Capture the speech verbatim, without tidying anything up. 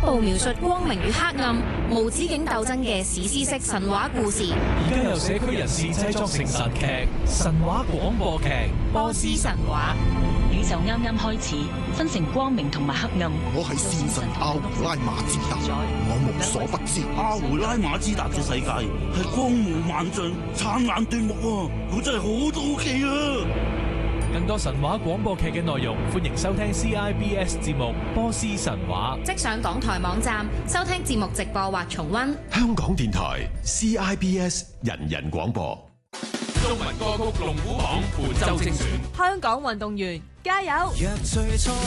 部描述光明與黑暗、無止境鬥爭嘅史詩式神話故事。 而家由社區人士製作成神劇、神話廣播劇《 波斯神話》。 宇宙啱啱開始，分成光明同埋黑暗。 我係戰神阿胡拉馬茲達，我無所不知。 阿胡拉馬茲達嘅世界係光芒萬丈、燦爛奪目喎，我真係好好奇啊！ 更多神話廣播劇嘅內容，歡迎收聽 C I B S 節目《波斯神話》， 即上港台網站收聽節目直播或重溫。 香港電台 C I B S 人人廣播。 中文歌曲龍虎榜本周精選， 香港運動員加油！